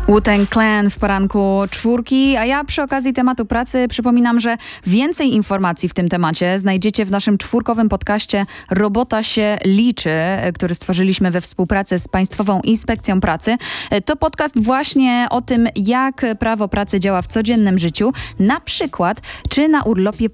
Wu-Tang Clan w poranku czwórki, a ja przy okazji tematu pracy przypominam, że więcej informacji w tym temacie znajdziecie w naszym czwórkowym podcaście Robota się liczy, który stworzyliśmy we współpracy z Państwową Inspekcją Pracy. To podcast właśnie o tym, jak prawo pracy działa w codziennym życiu, na przykład czy na urlopie